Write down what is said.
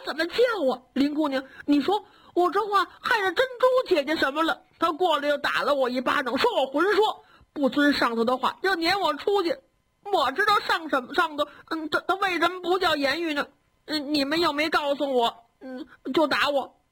怎么叫啊？林姑娘，你说我这话害了珍珠姐姐什么了？她过来又打了我一巴掌，说我混说，不遵上头的话，要撵我出去。我知道上头，他为什么不叫言语呢？你们又没告诉我，就打我。